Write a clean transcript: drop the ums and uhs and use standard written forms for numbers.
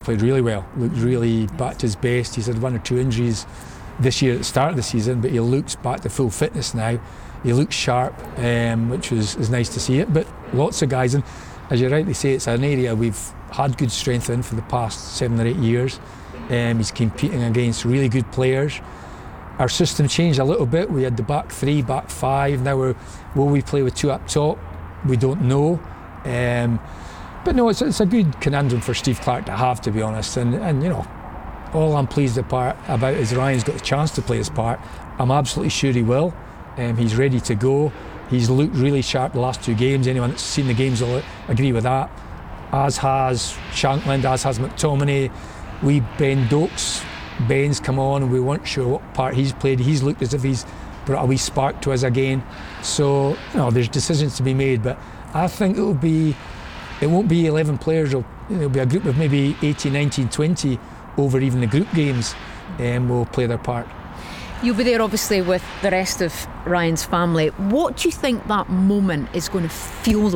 played really well, looked really back to his best. He's had 1 or 2 injuries this year at the start of the season, but he looks back to full fitness now. He looks sharp, which is nice to see it. But lots of guys, and as you rightly say, it's an area we've had good strength in for the past 7 or 8 years. He's competing against really good players. Our system changed a little bit. We had the back 3, back 5. Now will we play with 2 up top? We don't know. But no, it's a good conundrum for Steve Clarke to have, to be honest. And you know, all I'm pleased about is Ryan's got the chance to play his part. I'm absolutely sure he will. He's ready to go. He's looked really sharp the last 2 games. Anyone that's seen the games will agree with that. As has Shankland, as has McTominay. Ben Dokes. Ben's come on and we weren't sure what part he's played. He's looked as if he's brought a wee spark to us again. So, you know, there's decisions to be made, but I think it won't be 11 players. It'll be a group of maybe 18, 19, 20 over even the group games, and will play their part. You'll be there obviously with the rest of Ryan's family. What do you think that moment is going to feel